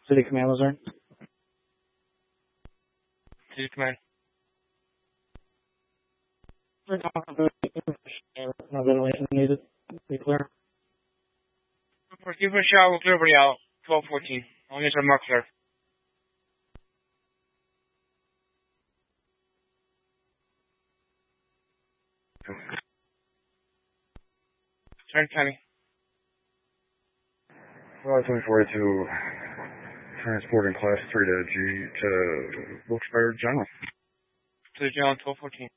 City Command, was there? City Command. No ventilation needed. Be clear. Give a shower, we'll clear everybody out. 1214. Only as a mark clear. Turn County. Well, 2482, transporting class 3 to Wilkes-Barre General. To the General 1214.